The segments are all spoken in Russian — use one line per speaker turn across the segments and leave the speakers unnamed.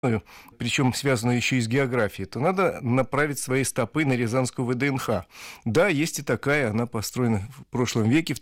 причем связанную еще и с географией, то надо направить свои стопы на Рязанскую ВДНХ. Да, есть и такая, она построена в прошлом веке, в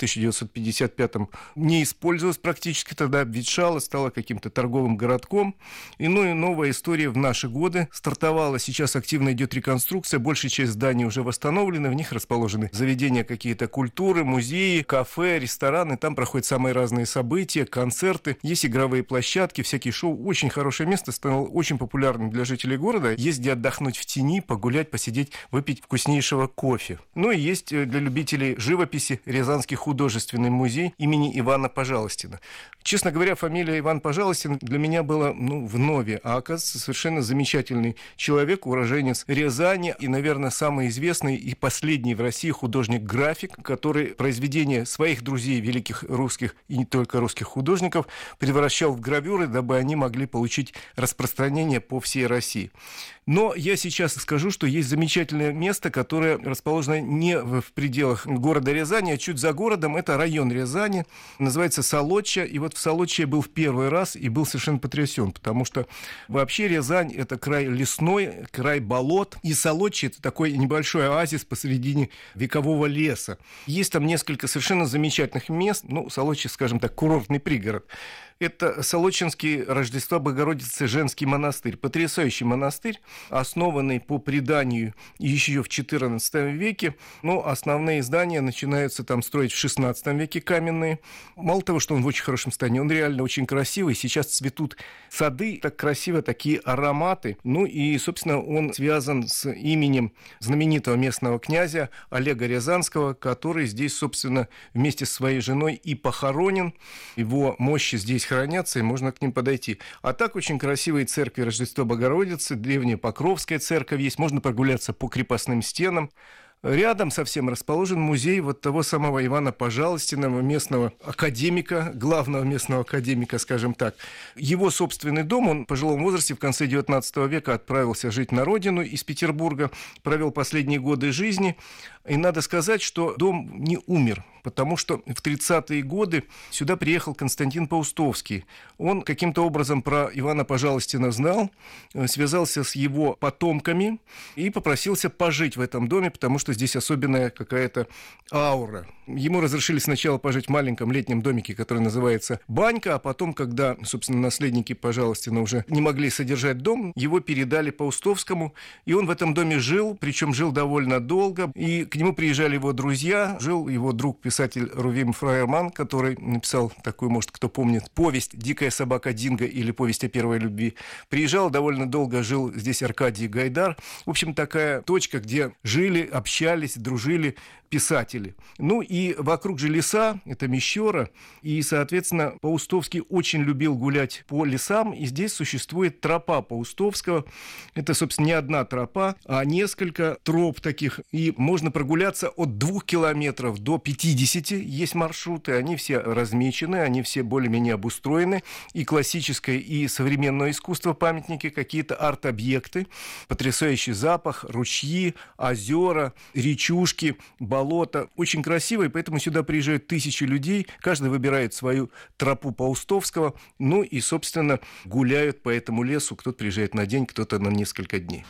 1955-м, не использовалась практически, тогда обветшала, стала каким-то торговым городком. И новая история в наши годы стартовала, сейчас активно идет реконструкция, большая часть зданий уже восстановлена, в них расположены заведения какие-то культуры, музеи, кафе, рестораны, там проходят самые разные события, концерты, есть игровые площадки, всякие шоу, очень хорошее место, стало очень популярным для жителей города. Есть где отдохнуть в тени, погулять, посидеть, выпить вкуснейшего кофе. Ну и есть для любителей живописи Рязанский художественный музей имени Ивана Пожалостина. Честно говоря, фамилия Иван Пожалостин для меня была вновь, а оказывается совершенно замечательный человек, уроженец Рязани и, наверное, самый известный и последний в России художник-график, который произведения своих друзей, великих русских и не только русских художников, превращал в гравюры, дабы они могли получить распространение по всей России. Но я сейчас скажу, что есть замечательное место, которое расположено не в пределах города Рязани, а чуть за городом. Это район Рязани, называется Солодча. И вот в Солодче я был в первый раз и был совершенно потрясен, потому что вообще Рязань – это край лесной, край болот. И Солодча – это такой небольшой оазис посредине векового леса. Есть там несколько совершенно замечательных мест. Солодча, скажем так, курортный пригород. Это Солодчинский Рождества Богородицы женский монастырь. Потрясающий монастырь, основанный по преданию еще в XIV веке. Но основные здания начинаются там строить в XVI веке каменные. Мало того, что он в очень хорошем состоянии, он реально очень красивый. Сейчас цветут сады, так красиво, такие ароматы. И, собственно, он связан с именем знаменитого местного князя Олега Рязанского, который здесь, собственно, вместе с своей женой и похоронен. Его мощи здесь хранятся, и можно к ним подойти. А так очень красивые церкви Рождества Богородицы, древняя Покровская церковь есть, можно прогуляться по крепостным стенам. Рядом совсем расположен музей вот того самого Ивана Пожалостина, местного академика, главного местного академика, скажем так. Его собственный дом, он в пожилом возрасте в конце XIX века отправился жить на родину из Петербурга, провел последние годы жизни. И надо сказать, что дом не умер, потому что в 30-е годы сюда приехал Константин Паустовский. Он каким-то образом про Ивана Пожалостина знал, связался с его потомками и попросился пожить в этом доме, потому что здесь особенная какая-то аура. Ему разрешили сначала пожить в маленьком летнем домике, который называется «Банька», а потом, когда, собственно, наследники Пожалостина уже не могли содержать дом, его передали Паустовскому, и он в этом доме жил, причем жил довольно долго, и к нему приезжали его друзья, жил его друг-писатель Рувим Фраерман, который написал такую, может, кто помнит, повесть «Дикая собака Динго» или «Повесть о первой любви». Приезжал довольно долго, жил здесь Аркадий Гайдар. В общем, такая точка, где жили, общались, дружили писатели. И вокруг же леса, это Мещера, и, соответственно, Паустовский очень любил гулять по лесам, и здесь существует тропа Паустовского. Это, собственно, не одна тропа, а несколько троп таких, и можно прогуляться от 2 километров до 50, есть маршруты, они все размечены, они все более-менее обустроены, и классическое, и современное искусство, памятники, какие-то арт-объекты, потрясающий запах, ручьи, озера, речушки, болото, очень красиво, и поэтому сюда приезжают тысячи людей, каждый выбирает свою тропу Паустовского, и, собственно, гуляют по этому лесу, кто-то приезжает на день, кто-то на несколько дней.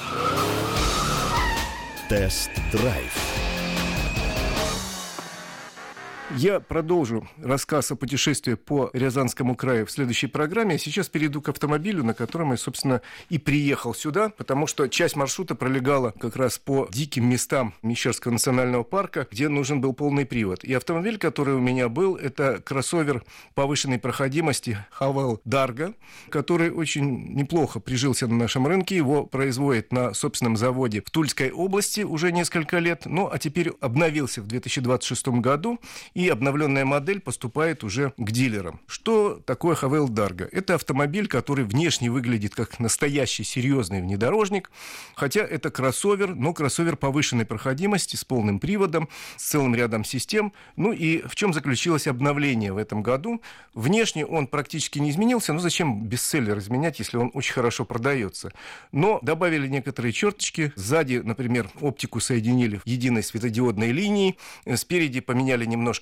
Тест-драйв.
Я продолжу рассказ о путешествии по Рязанскому краю в следующей программе. А сейчас перейду к автомобилю, на котором я, собственно, и приехал сюда, потому что часть маршрута пролегала как раз по диким местам Мещерского национального парка, где нужен был полный привод. И автомобиль, который у меня был, это кроссовер повышенной проходимости Havel Darga, который очень неплохо прижился на нашем рынке. Его производят на собственном заводе в Тульской области уже несколько лет, а теперь обновился в 2026 году, и обновленная модель поступает уже к дилерам. Что такое Havel Darga? Это автомобиль, который внешне выглядит как настоящий серьезный внедорожник, хотя это кроссовер, но кроссовер повышенной проходимости с полным приводом, с целым рядом систем. И в чем заключилось обновление в этом году? Внешне он практически не изменился, зачем бестселлер изменять, если он очень хорошо продается? Но добавили некоторые черточки. Сзади, например, оптику соединили в единой светодиодной линии, спереди поменяли немножко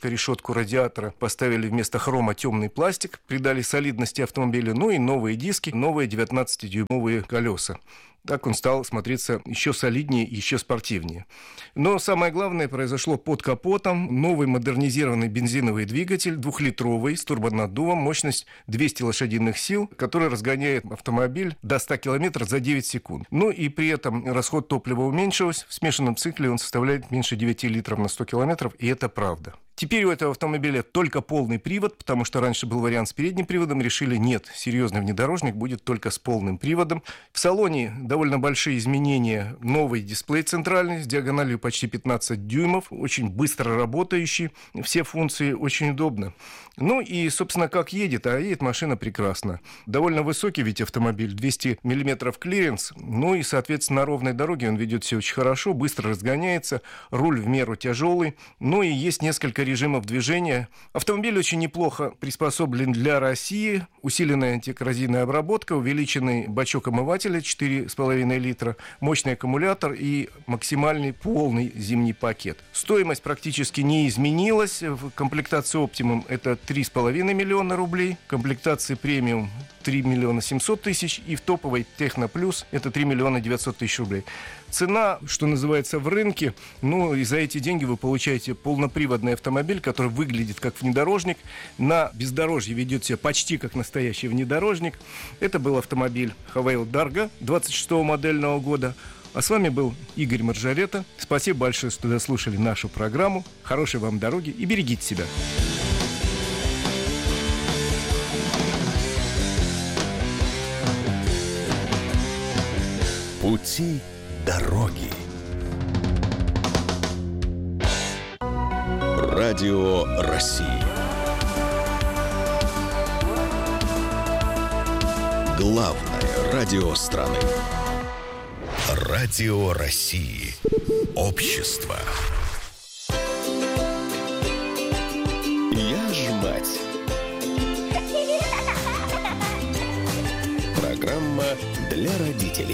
решетку радиатора, поставили вместо хрома темный пластик, придали солидности автомобилю, ну и новые диски, новые 19-дюймовые колеса. Так он стал смотреться еще солиднее, еще спортивнее. Но самое главное произошло под капотом. Новый модернизированный бензиновый двигатель, 2-литровый, с турбонаддувом, мощность 200 лошадиных сил, который разгоняет автомобиль до 100 км за 9 секунд. Ну и при этом расход топлива уменьшился. В смешанном цикле он составляет меньше 9 литров на 100 км, и это правда. Теперь у этого автомобиля только полный привод, потому что раньше был вариант с передним приводом. Решили, нет, серьезный внедорожник будет только с полным приводом. В салоне довольно большие изменения. Новый дисплей центральный с диагональю почти 15 дюймов, очень быстро работающий, все функции очень удобно. Ну и, собственно, как едет, а едет машина прекрасно. Довольно высокий ведь автомобиль, 200 мм клиренс, ну и, соответственно, на ровной дороге он ведет себя очень хорошо, быстро разгоняется, руль в меру тяжелый, ну и есть несколько режимов движения. Автомобиль очень неплохо приспособлен для России, усиленная антикоррозийная обработка, увеличенный бачок омывателя 4,5 литра, мощный аккумулятор и максимальный полный зимний пакет. Стоимость практически не изменилась. В комплектации Optimum это 3,5 миллиона рублей, в комплектации премиум 3 миллиона 700 тысяч, и в топовой Техно Плюс это 3 миллиона 900 тысяч рублей. Цена, что называется, в рынке, ну и за эти деньги вы получаете полноприводный автомобиль, который выглядит как внедорожник, на бездорожье ведет себя почти как настоящий внедорожник. Это был автомобиль Хавейл Дарго 26-го модельного года. А с вами был Игорь Маржарета. Спасибо большое, что дослушали нашу программу. Хорошей вам дороги и берегите себя.
Пути дороги. Радио России. Главное радио страны. Радио России. Общество. Я ж мать. Программа для родителей.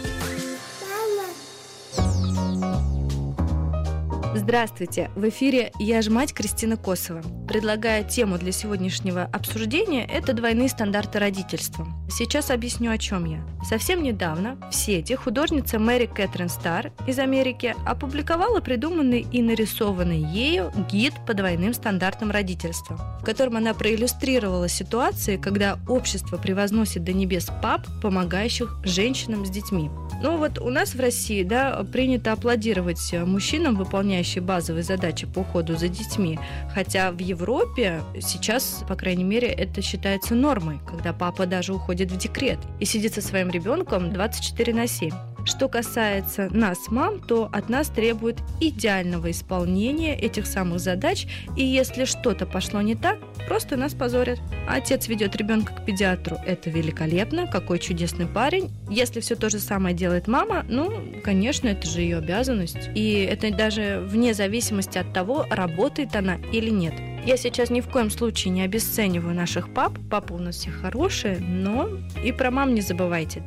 Здравствуйте! В эфире «Я ж мать» Кристина Косова. Предлагаю тему для сегодняшнего обсуждения – это двойные стандарты родительства. Сейчас объясню, о чем я. Совсем недавно в сети художница Мэри Кэтрин Стар из Америки опубликовала придуманный и нарисованный ею гид по двойным стандартам родительства, в котором она проиллюстрировала ситуации, когда общество превозносит до небес пап, помогающих женщинам с детьми. Ну вот у нас в России, принято аплодировать мужчинам, выполняющим базовые задачи по уходу за детьми, хотя в Европе сейчас, по крайней мере, это считается нормой, когда папа даже уходит в декрет и сидит со своим ребенком 24/7. Что касается нас, мам, то от нас требуют идеального исполнения этих самых задач, и если что-то пошло не так, просто нас позорят. Отец ведет ребенка к педиатру, это великолепно, какой чудесный парень. Если все то же самое делает мама, конечно, это же ее обязанность. И это даже вне зависимости от того, работает она или нет. Я сейчас ни в коем случае не обесцениваю наших пап. Папы у нас все хорошие, но и про мам не забывайте.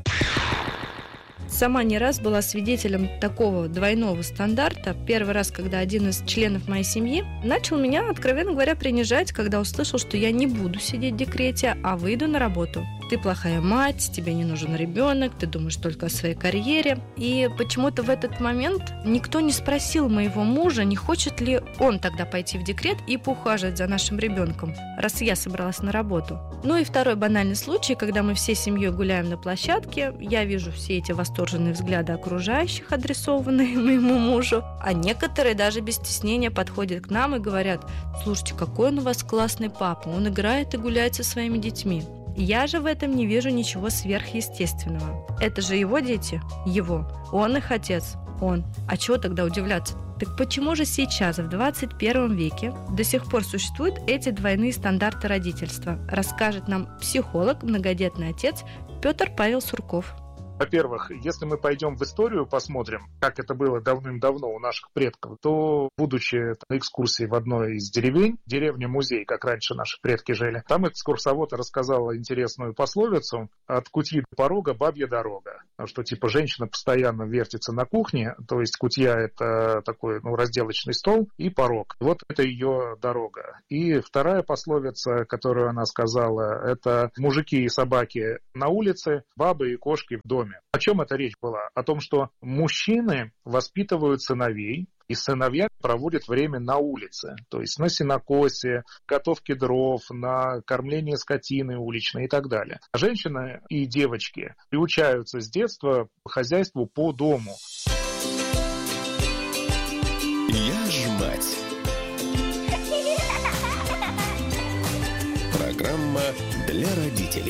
Сама не раз была свидетелем такого двойного стандарта. Первый раз, когда один из членов моей семьи начал меня, откровенно говоря, принижать, когда услышал, что я не буду сидеть в декрете, а выйду на работу. Ты плохая мать, тебе не нужен ребенок, ты думаешь только о своей карьере. И почему-то в этот момент никто не спросил моего мужа, не хочет ли он тогда пойти в декрет и поухаживать за нашим ребенком, раз я собралась на работу. Ну и второй банальный случай, когда мы всей семьей гуляем на площадке, я вижу все эти восторженные взгляды окружающих, адресованные моему мужу, а некоторые даже без стеснения подходят к нам и говорят: слушайте, какой он у вас классный папа, он играет и гуляет со своими детьми. Я же в этом не вижу ничего сверхъестественного. Это же его дети, его. Он их отец, он. А чего тогда удивляться? Так почему же сейчас, в 21 веке, до сих пор существуют эти двойные стандарты родительства? Расскажет нам психолог, многодетный отец Петр Павел Сурков.
Во-первых, если мы пойдем в историю, посмотрим, как это было давным-давно у наших предков, то, будучи на экскурсии в одной из деревень, деревня-музей, как раньше наши предки жили, там экскурсовод рассказал интересную пословицу: «От кутьи до порога бабья дорога». что типа женщина постоянно вертится на кухне, то есть кутья — это такой разделочный стол и порог. Вот это ее дорога. И вторая пословица, которую она сказала, это мужики и собаки на улице, бабы и кошки в доме. О чем эта речь была? О том, что мужчины воспитывают сыновей, и сыновья проводят время на улице, то есть на сенокосе, готовке дров, на кормлении скотины уличной и так далее. А женщины и девочки приучаются с детства к хозяйству по дому.
Я ж мать. Программа для родителей.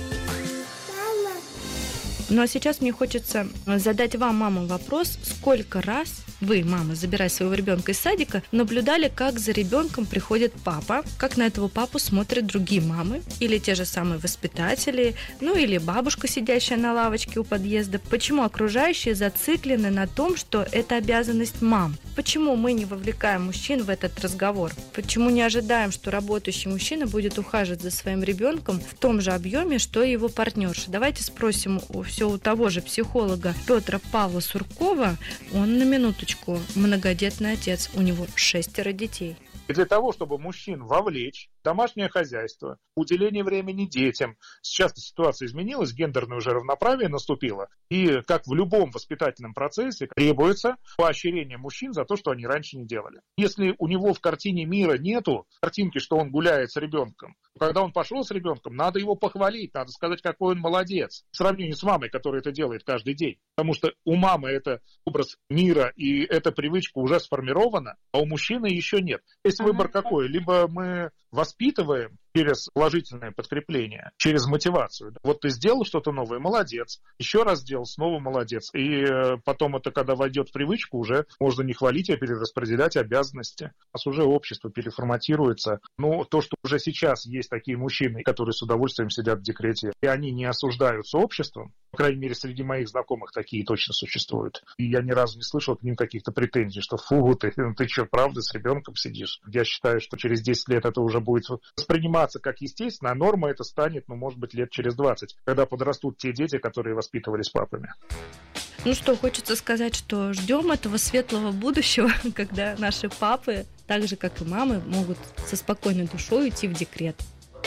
Ну а сейчас мне хочется задать вам, мама, вопрос, сколько раз вы, мама, забирая своего ребенка из садика, наблюдали, как за ребенком приходит папа, как на этого папу смотрят другие мамы, или те же самые воспитатели, или бабушка, сидящая на лавочке у подъезда. Почему окружающие зациклены на том, что это обязанность мам? Почему мы не вовлекаем мужчин в этот разговор? Почему не ожидаем, что работающий мужчина будет ухаживать за своим ребенком в том же объеме, что и его партнерша? Давайте спросим все у того же психолога Петра Павла Суркова. Он, на минуточку, многодетный отец, у него 6 детей.
И для того, чтобы мужчин вовлечь в домашнее хозяйство, уделение времени детям, сейчас ситуация изменилась, гендерное уже равноправие наступило, и как в любом воспитательном процессе требуется поощрение мужчин за то, что они раньше не делали. Если у него в картине мира нету картинки, что он гуляет с ребенком, когда он пошел с ребенком, надо его похвалить, надо сказать, какой он молодец, в сравнении с мамой, которая это делает каждый день. Потому что у мамы это образ мира, и эта привычка уже сформирована, а у мужчины еще нет. Есть выбор какой? Либо мы воспитываем через положительное подкрепление, через мотивацию. Вот ты сделал что-то новое, молодец. Еще раз сделал, снова молодец. И потом это, когда войдет в привычку, уже можно не хвалить, а перераспределять обязанности. У нас уже общество переформатируется. Но то, что уже сейчас есть такие мужчины, которые с удовольствием сидят в декрете, и они не осуждаются обществом, по крайней мере, среди моих знакомых такие точно существуют. И я ни разу не слышал к ним каких-то претензий, что фу, ты что, правда, с ребенком сидишь? Я считаю, что через 10 лет это уже будет восприниматься как естественно, а норма это станет, может быть, лет через 20, когда подрастут те дети, которые воспитывались папами.
Ну что, хочется сказать, что ждем этого светлого будущего, когда наши папы, так же, как и мамы, могут со спокойной душой уйти в декрет.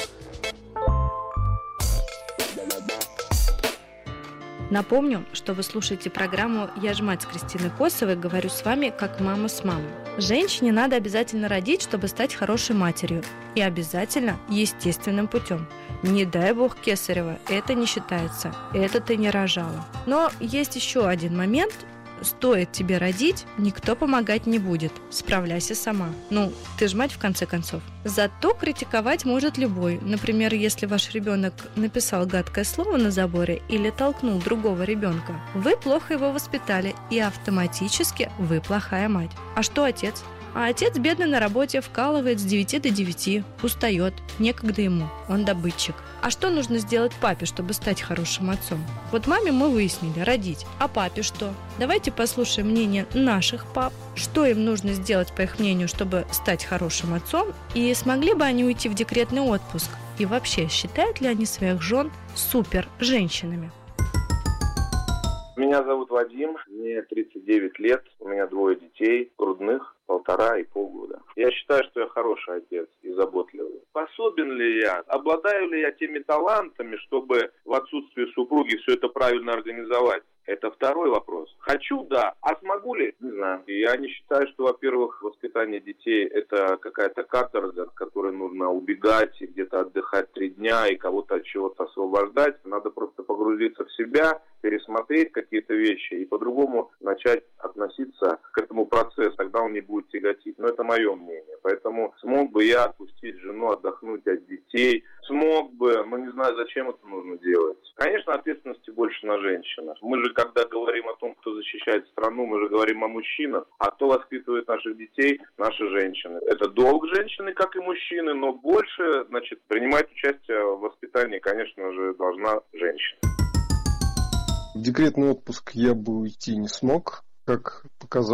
Напомню, что вы слушаете программу «Я ж мать» с Кристиной Косовой. Говорю с вами как мама с мамой. Женщине надо обязательно родить, чтобы стать хорошей матерью. И обязательно естественным путем. Не дай бог кесарево, это не считается. Это ты не рожала. Но есть еще один момент. Стоит тебе родить, никто помогать не будет. Справляйся сама. Ты ж мать в конце концов. Зато критиковать может любой. Например, если ваш ребенок написал гадкое слово на заборе или толкнул другого ребенка, вы плохо его воспитали, и автоматически вы плохая мать. А что отец? А отец бедный на работе, вкалывает с 9 до 9, устает, некогда ему, он добытчик. А что нужно сделать папе, чтобы стать хорошим отцом? Вот маме мы выяснили, родить. А папе что? Давайте послушаем мнение наших пап, что им нужно сделать, по их мнению, чтобы стать хорошим отцом, и смогли бы они уйти в декретный отпуск? И вообще, считают ли они своих жен супер женщинами?
Меня зовут Вадим, мне 39 лет, у меня 2 детей, грудных, 1,5 и полгода. Я считаю, что я хороший отец и заботливый. Способен ли я, обладаю ли я теми талантами, чтобы в отсутствие супруги все это правильно организовать? Это второй вопрос. Хочу, да. А смогу ли? Не знаю. Я не считаю, что, во-первых, воспитание детей – это какая-то каторга, от которой нужно убегать и где-то отдыхать 3 дня и кого-то от чего-то освобождать. Надо просто погрузиться в себя, пересмотреть какие-то вещи и по-другому начать относиться к этому процессу. Тогда он не будет тяготить. Но это мое мнение. Поэтому смог бы я отпустить жену отдохнуть от детей? Смог бы, но не знаю, зачем это нужно делать. Конечно, ответственности больше на женщинах. Мы же, когда говорим о том, кто защищает страну, мы же говорим о мужчинах. А кто воспитывает наших детей? Наши женщины. Это долг женщины, как и мужчины, но больше, принимать участие в воспитании, конечно же, должна женщина.
В декретный отпуск я бы уйти не смог. Как показал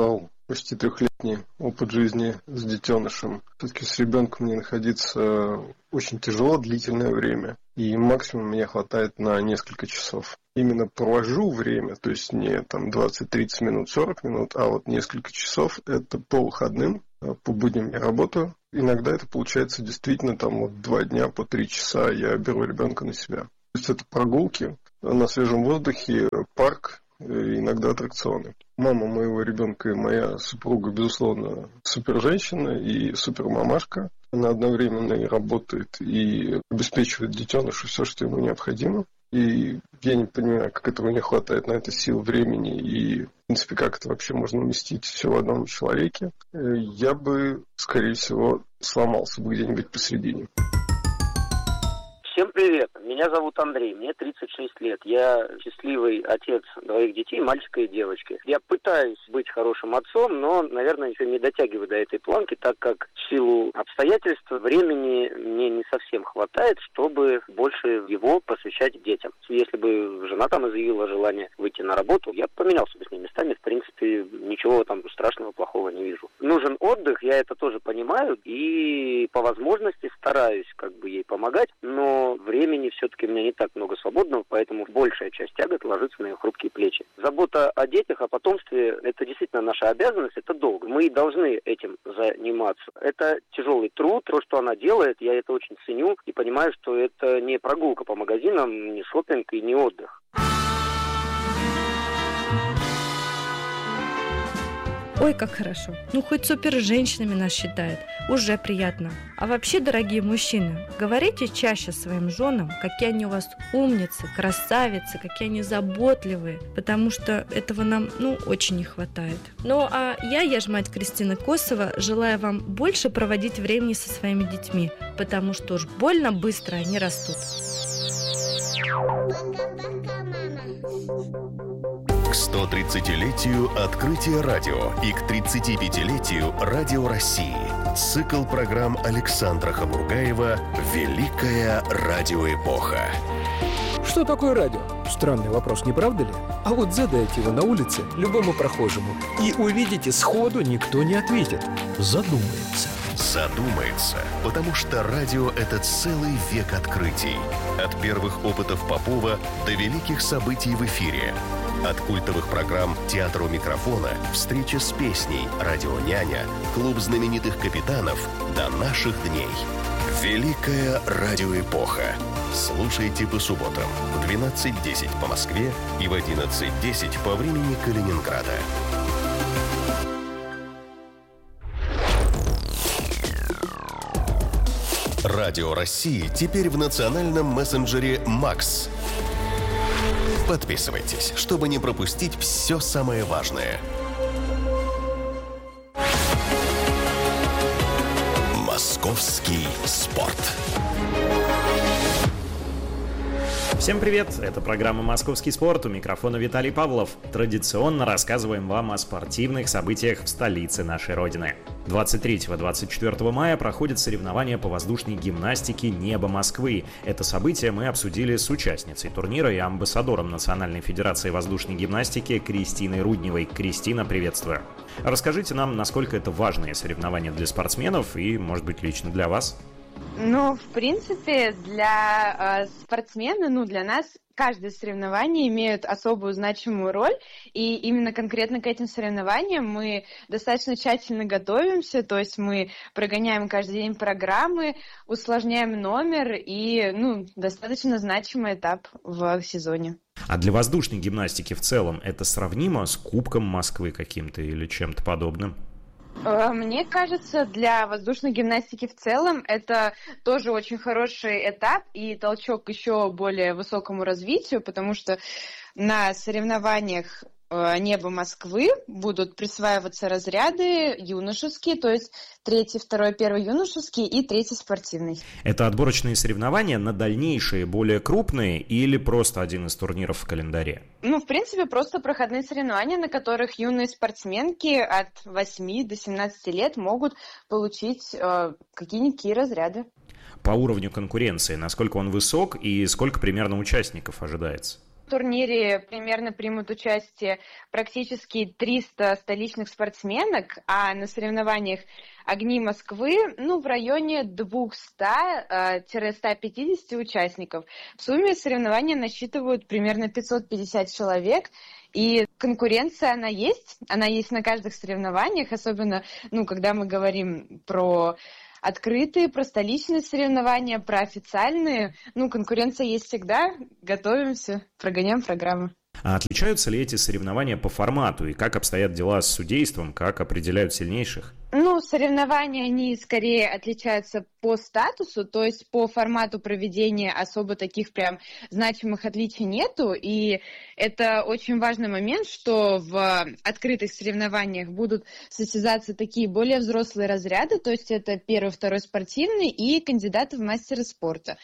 почти 3-летний опыт жизни с детенышем. Все-таки с ребенком мне находиться очень тяжело длительное время. И максимум мне хватает на несколько часов. Именно провожу время, то есть не там 20-30 минут, 40 минут, а вот несколько часов, это по выходным, по будням я работаю. Иногда это получается действительно там вот 2 дня по 3 часа я беру ребенка на себя. То есть это прогулки на свежем воздухе, парк, иногда аттракционы. Мама моего ребенка и моя супруга, безусловно, супер женщина и супер мамашка. Она одновременно и работает, и обеспечивает детенышу все, что ему необходимо. И я не понимаю, как этого не хватает на это сил, времени и, в принципе, как это вообще можно уместить все в одном человеке. Я бы, скорее всего, сломался бы где-нибудь посередине.
Всем привет, меня зовут Андрей, мне 36 лет. Я счастливый отец 2 детей, мальчика и девочки. Я пытаюсь быть хорошим отцом, но, наверное, еще не дотягиваю до этой планки, так как в силу обстоятельств времени мне не совсем хватает, чтобы больше его посвящать детям. Если бы жена там изъявила желание выйти на работу, я поменялся бы с ней местами. В принципе, ничего там страшного, плохого не вижу. Нужен отдых, я это тоже понимаю, и по возможности стараюсь ей помогать, но времени все-таки у меня не так много свободного, поэтому большая часть тягот ложится на ее хрупкие плечи. Забота о детях, о потомстве – это действительно наша обязанность, это долг. Мы должны этим заниматься. Это тяжелый труд, то, что она делает, я это очень ценю и понимаю, что это не прогулка по магазинам, не шопинг и не отдых.
Ой, как хорошо. Хоть супер женщинами нас считает. Уже приятно. А вообще, дорогие мужчины, говорите чаще своим женам, какие они у вас умницы, красавицы, какие они заботливые, потому что этого нам, очень не хватает. А я ж мать Кристина Косова, желаю вам больше проводить времени со своими детьми, потому что уж больно быстро они растут.
К 130-летию открытия радио и к 35-летию Радио России. Цикл программ Александра Хамургаева «Великая радиоэпоха».
Что такое радио? Странный вопрос, не правда ли? А вот задайте его на улице любому прохожему, и увидите, сходу никто не ответит. Задумается.
Задумается, потому что радио – это целый век открытий. От первых опытов Попова до великих событий в эфире. От культовых программ «Театр у микрофона», «Встреча с песней», «Радионяня», «Клуб знаменитых капитанов» до наших дней. Великая радиоэпоха. Слушайте по субботам в 12:10 по Москве и в 11:10 по времени Калининграда. Радио России теперь в национальном мессенджере «Макс». Подписывайтесь, чтобы не пропустить все самое важное. Московский спорт.
Всем привет! Это программа «Московский спорт». У микрофона Виталий Павлов. Традиционно рассказываем вам о спортивных событиях в столице нашей Родины. 23-24 мая проходят соревнования по воздушной гимнастике «Небо Москвы». Это событие мы обсудили с участницей турнира и амбассадором Национальной федерации воздушной гимнастики Кристиной Рудневой. Кристина, приветствую! Расскажите нам, насколько это важные соревнования для спортсменов и, может быть, лично для вас?
В принципе, для спортсмена, для нас каждое соревнование имеет особую значимую роль, и именно конкретно к этим соревнованиям мы достаточно тщательно готовимся, то есть мы прогоняем каждый день программы, усложняем номер и, достаточно значимый этап в сезоне.
А для воздушной гимнастики в целом это сравнимо с Кубком Москвы каким-то или чем-то подобным?
Мне кажется, для воздушной гимнастики в целом это тоже очень хороший этап и толчок к еще более высокому развитию, потому что на соревнованиях «Небо Москвы» будут присваиваться разряды юношеские, то есть 3-й, 2-й, 1-й юношеский и 3-й спортивный. Это отборочные соревнования на дальнейшие, более крупные, или просто один из турниров в календаре? В принципе, просто проходные соревнования, на которых юные спортсменки от 8 до 17 лет могут получить какие-никакие разряды. По уровню конкуренции, насколько он высок и сколько примерно участников ожидается? В турнире примерно примут участие практически 300 столичных спортсменок, а на соревнованиях «Огни Москвы» в районе 200-150 участников. В сумме соревнования насчитывают примерно 550 человек, и конкуренция, она есть на каждых соревнованиях, особенно, когда мы говорим про открытые, про столичные соревнования, про официальные. Конкуренция есть всегда, готовимся, прогоняем программы.
А отличаются ли эти соревнования по формату, и как обстоят дела с судейством, как определяют сильнейших?
Соревнования, они скорее отличаются по статусу, то есть по формату проведения особо таких прям значимых отличий нету, и это очень важный момент, что в открытых соревнованиях будут состязаться такие более взрослые разряды, то есть это 1-2 спортивный и кандидаты в мастеры спорта.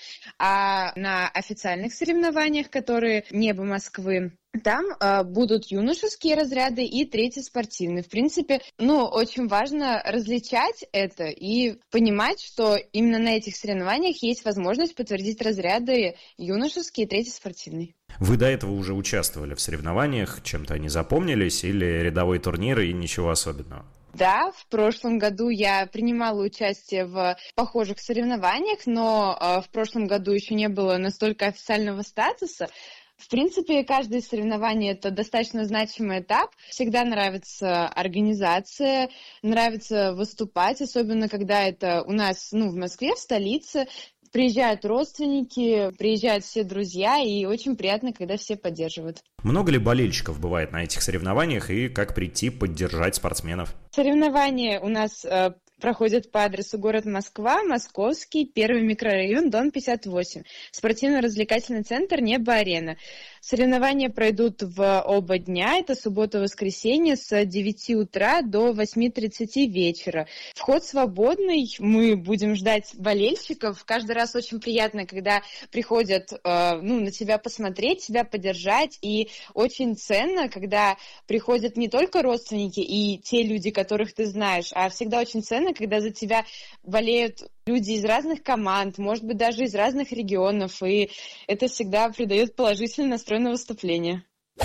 А на официальных соревнованиях, которые небо Москвы, там будут юношеские разряды и 3-й спортивный. В принципе, очень важно различать это и понимать, что именно на этих соревнованиях есть возможность подтвердить разряды юношеские и 3-й спортивный.
Вы до этого уже участвовали в соревнованиях, чем-то они запомнились, или рядовой турнир и ничего особенного?
Да, в прошлом году я принимала участие в похожих соревнованиях, но в прошлом году еще не было настолько официального статуса. В принципе, каждое соревнование – это достаточно значимый этап. Всегда нравится организация, нравится выступать, особенно когда это у нас, в Москве, в столице. Приезжают родственники, приезжают все друзья, и очень приятно, когда все поддерживают.
Много ли болельщиков бывает на этих соревнованиях, и как прийти поддержать спортсменов?
Соревнования у нас проходят по адресу город Москва, Московский, 1 микрорайон, дом 58, спортивно-развлекательный центр «Небо-Арена». Соревнования пройдут в оба дня, это суббота и воскресенье, с 9 утра до 8:30 вечера. Вход свободный, мы будем ждать болельщиков. Каждый раз очень приятно, когда приходят на тебя посмотреть, тебя поддержать, и очень ценно, когда приходят не только родственники и те люди, которых ты знаешь, а всегда очень ценно, когда за тебя болеют люди из разных команд, может быть, даже из разных регионов, и это всегда придает положительный настрой на выступление.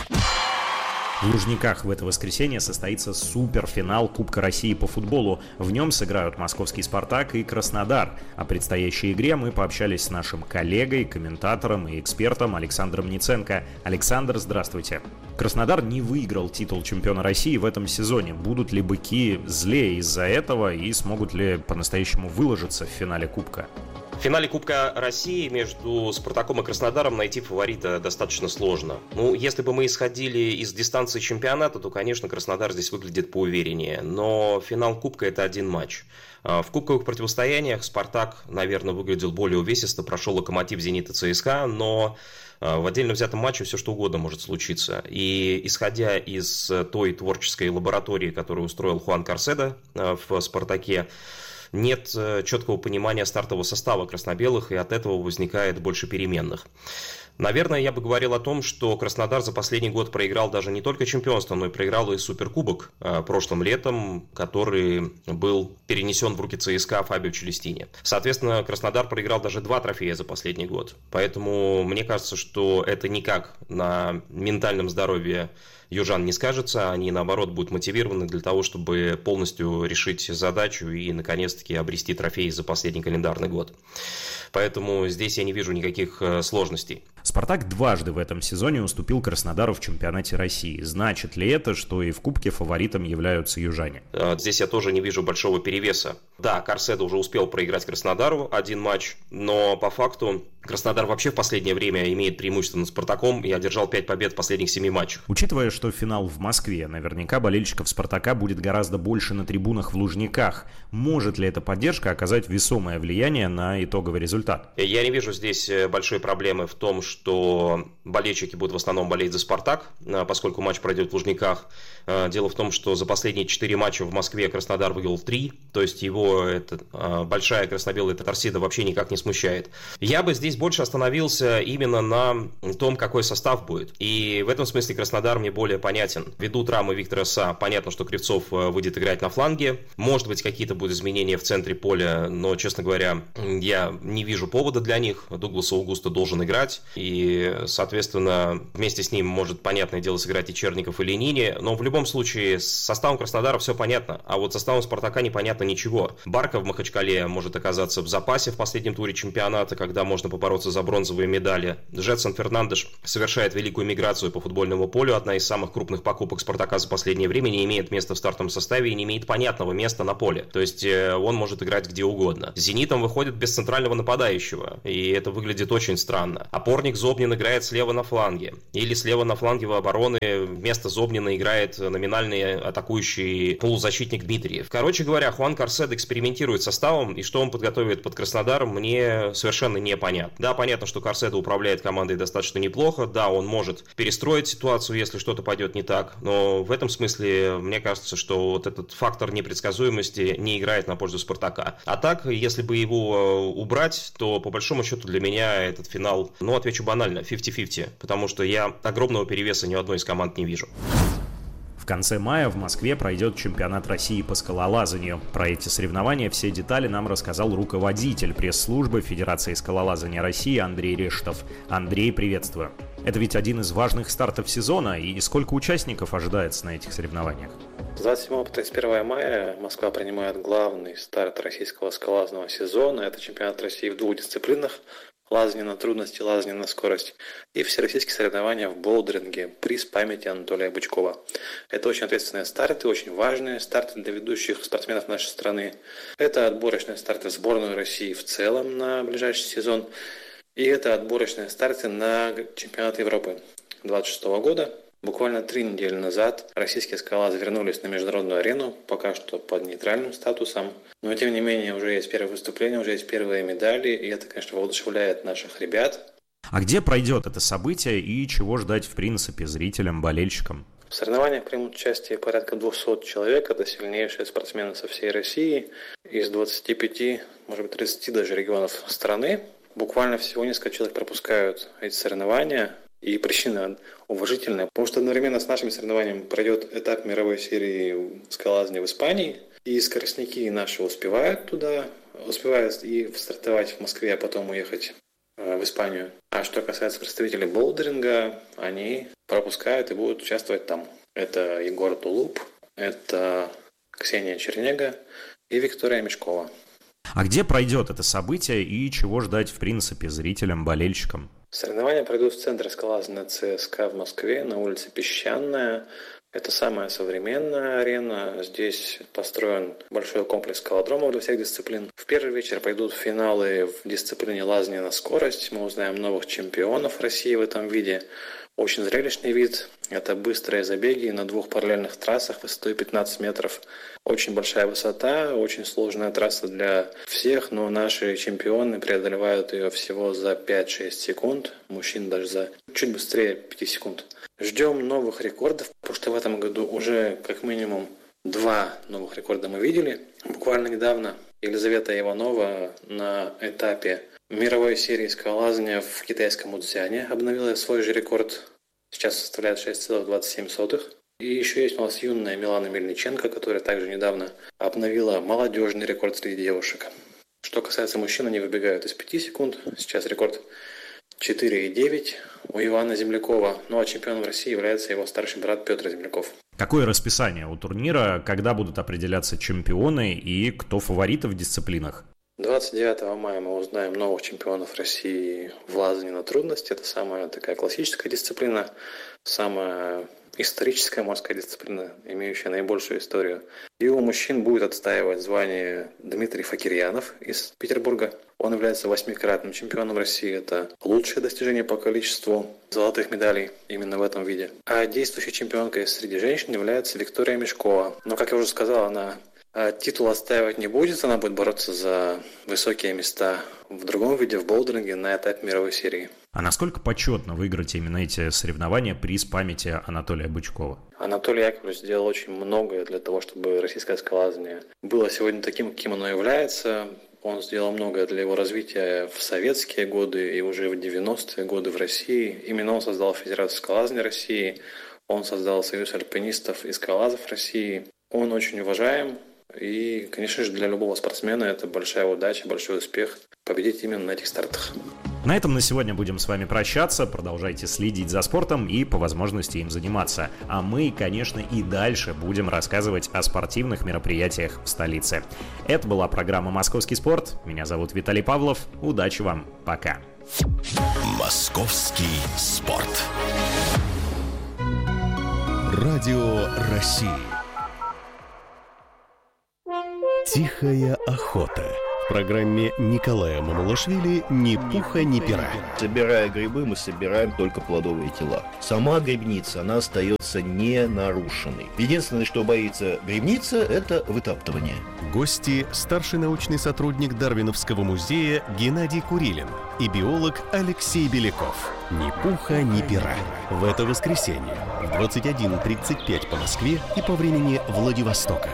В Лужниках в это воскресенье состоится суперфинал Кубка России по футболу. В нем сыграют московский «Спартак» и Краснодар. О предстоящей игре мы пообщались с нашим коллегой, комментатором и экспертом Александром Ниценко. Александр, здравствуйте. Краснодар не выиграл титул чемпиона России в этом сезоне. Будут ли быки злее из-за этого и смогут ли по-настоящему выложиться в финале Кубка?
В финале Кубка России между «Спартаком» и «Краснодаром» найти фаворита достаточно сложно. Если бы мы исходили из дистанции чемпионата, то, конечно, Краснодар здесь выглядит поувереннее. Но финал Кубка – это один матч. В кубковых противостояниях «Спартак», наверное, выглядел более увесисто, прошел «Локомотив», «Зенит» и «ЦСКА», но в отдельно взятом матче все что угодно может случиться. И исходя из той творческой лаборатории, которую устроил Хуан Карседо в «Спартаке», нет четкого понимания стартового состава красно-белых, и от этого возникает больше переменных. Наверное, я бы говорил о том, что Краснодар за последний год проиграл даже не только чемпионство, но и проиграл и суперкубок прошлым летом, который был перенесен в руки ЦСКА Фабио Челестини. Соответственно, Краснодар проиграл даже 2 трофея за последний год. Поэтому мне кажется, что это никак на ментальном здоровье южан не скажется, они, наоборот, будут мотивированы для того, чтобы полностью решить задачу и, наконец-таки, обрести трофей за последний календарный год. Поэтому здесь я не вижу никаких сложностей.
«Спартак» дважды в этом сезоне уступил Краснодару в чемпионате России. Значит ли это, что и в Кубке фаворитом являются южане?
Здесь я тоже не вижу большого перевеса. Да, Карседо уже успел проиграть Краснодару 1 матч, но по факту Краснодар вообще в последнее время имеет преимущество над «Спартаком» и одержал 5 побед в последних 7 матчах.
Учитывая, что финал в Москве, наверняка болельщиков «Спартака» будет гораздо больше на трибунах в Лужниках. Может ли эта поддержка оказать весомое влияние на итоговый результат?
Я не вижу здесь большой проблемы в том, что болельщики будут в основном болеть за «Спартак», поскольку матч пройдет в Лужниках. Дело в том, что за последние 4 матча в Москве Краснодар выиграл 3, то есть его его эта большая красно-белая торсида вообще никак не смущает. Я бы здесь больше остановился именно на том, какой состав будет. И в этом смысле Краснодар мне более понятен. Ввиду травмы Виктора Са, понятно, что Кривцов выйдет играть на фланге. Может быть, какие-то будут изменения в центре поля, но, честно говоря, я не вижу повода для них. Дуглас Аугусто должен играть. И, соответственно, вместе с ним может, понятное дело, сыграть и Черников, и Ленини. Но в любом случае, с составом Краснодара все понятно. А вот с составом Спартака непонятно ничего. Барка в Махачкале может оказаться в запасе в последнем туре чемпионата, когда можно побороться за бронзовые медали. Джетсон Фернандеш совершает великую миграцию по футбольному полю. Одна из самых крупных покупок Спартака за последнее время, не имеет места в стартовом составе и не имеет понятного места на поле. То есть он может играть где угодно. С «Зенитом» выходит без центрального нападающего, и это выглядит очень странно. Опорник Зобнин играет слева на фланге. Или слева на фланге в обороны вместо Зобнина играет номинальный атакующий полузащитник Дмитриев. Короче говоря, Хуан Карседо экспериментирует составом, и что он подготовит под Краснодар, мне совершенно непонятно. Да, понятно, что Карседо управляет командой достаточно неплохо, да, он может перестроить ситуацию, если что-то пойдет не так, но в этом смысле мне кажется, что вот этот фактор непредсказуемости не играет на пользу Спартака. А так, если бы его убрать, то по большому счету для меня этот финал, отвечу банально, 50-50, потому что я огромного перевеса ни у одной из команд не вижу.
В конце мая в Москве пройдет чемпионат России по скалолазанию. Про эти соревнования все детали нам рассказал руководитель пресс-службы Федерации скалолазания России Андрей Рештов. Андрей, приветствую. Это ведь один из важных стартов сезона, и сколько участников ожидается на этих соревнованиях?
С 27 по 31 мая Москва принимает главный старт российского скалолазного сезона. Это чемпионат России в двух дисциплинах: лазание на трудность и лазание на скорость, и всероссийские соревнования в боулдеринге, приз памяти Анатолия Бычкова. Это очень ответственные старты, очень важные старты для ведущих спортсменов нашей страны. Это отборочные старты в сборную России в целом на ближайший сезон, и это отборочные старты на чемпионат Европы 2026 года. Буквально 3 недели назад российские скалолазы вернулись на международную арену, пока что под нейтральным статусом. Но, тем не менее, уже есть первые выступления, уже есть первые медали, и это, конечно, воодушевляет наших ребят.
А где пройдет это событие и чего ждать, в принципе, зрителям, болельщикам?
В соревнованиях примут участие порядка 200 человек. Это сильнейшие спортсмены со всей России, из 25, может быть, 30 даже регионов страны. Буквально всего несколько человек пропускают эти соревнования. И причина уважительная, потому что одновременно с нашими соревнованиями пройдет этап мировой серии скалолазания в Испании. И скоростники наши успевают туда, успевают и стартовать в Москве, а потом уехать в Испанию. А что касается представителей боулдеринга, они пропускают и будут участвовать там. Это Егор Тулуп, это Ксения Чернега и Виктория Мешкова.
А где пройдет это событие и чего ждать, в принципе, зрителям, болельщикам?
Соревнования пройдут в центре скалолазания ЦСКА в Москве, на улице Песчаная. Это самая современная арена. Здесь построен большой комплекс скалодромов для всех дисциплин. В первый вечер пойдут финалы в дисциплине лазания на скорость. Мы узнаем новых чемпионов России в этом виде. Очень зрелищный вид. Это быстрые забеги на 2 параллельных трассах высотой 15 метров. Очень большая высота, очень сложная трасса для всех, но наши чемпионы преодолевают ее всего за 5-6 секунд. Мужчин даже за чуть быстрее 5 секунд. Ждем новых рекордов, потому что в этом году уже как минимум 2 новых рекорда мы видели. Буквально недавно Елизавета Иванова на этапе мировой серии скалолазания в китайском Удзяне обновила свой же рекорд. Сейчас составляет 6,27. И еще есть у нас юная Милана Мельниченко, которая также недавно обновила молодежный рекорд среди девушек. Что касается мужчин, они выбегают из 5 секунд. Сейчас рекорд 4,9 у Ивана Землякова. Ну а чемпионом России является его старший брат Петр Земляков.
Какое расписание у турнира? Когда будут определяться чемпионы и кто фавориты в дисциплинах?
29 мая мы узнаем новых чемпионов России в лазании на трудность. Это самая такая классическая дисциплина, самая историческая морская дисциплина, имеющая наибольшую историю. И у мужчин будет отстаивать звание Дмитрий Факирьянов из Петербурга. Он является 8-кратным чемпионом России. Это лучшее достижение по количеству золотых медалей именно в этом виде. А действующей чемпионкой среди женщин является Виктория Мешкова. Но, как я уже сказал, она титул отстаивать не будет. Она будет бороться за высокие места в другом виде, в боулдеринге, на этапе мировой серии.
А насколько почетно выиграть именно эти соревнования приз памяти Анатолия Бычкова?
Анатолий Яковлевич сделал очень многое для того, чтобы российское скалолазание было сегодня таким, каким оно является. Он сделал многое для его развития в советские годы и уже в 90-е годы в России. Именно он создал Федерацию скалолазания России, он создал Союз альпинистов и скалолазов России. Он очень уважаем, и, конечно же, для любого спортсмена это большая удача, большой успех победить именно на этих стартах.
На этом на сегодня будем с вами прощаться. Продолжайте следить за спортом и по возможности им заниматься. А мы, конечно, и дальше будем рассказывать о спортивных мероприятиях в столице. Это была программа «Московский спорт». Меня зовут Виталий Павлов. Удачи вам. Пока.
Московский спорт. Радио России. Тихая охота. В программе Николая Мамулашвили «Ни пуха, ни пера».
Собирая грибы, мы собираем только плодовые тела. Сама грибница, она остается ненарушенной. Единственное, что боится грибница, это вытаптывание.
Гости – старший научный сотрудник Дарвиновского музея Геннадий Курилин и биолог Алексей Беляков. «Ни пуха, ни пера». В это воскресенье в 21:35 по Москве и по времени Владивостока.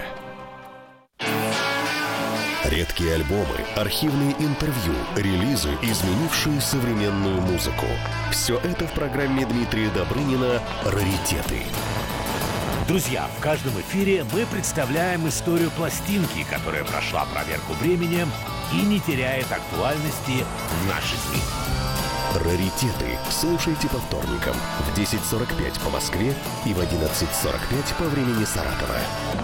Редкие альбомы, архивные интервью, релизы, изменившие современную музыку. Все это в программе Дмитрия Добрынина «Раритеты».
Друзья, в каждом эфире мы представляем историю пластинки, которая прошла проверку временем и не теряет актуальности в наши дни.
«Раритеты» слушайте по вторникам в 10:45 по Москве и в 11:45 по времени Саратова.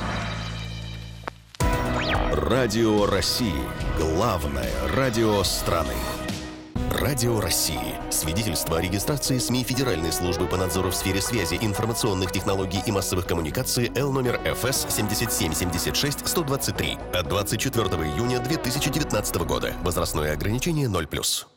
Радио России. Главное радио страны. Радио России. Свидетельство о регистрации СМИ Федеральной службы по надзору в сфере связи, информационных технологий и массовых коммуникаций Л номер ФС 7776-123 от 24 июня 2019 года. Возрастное ограничение 0+.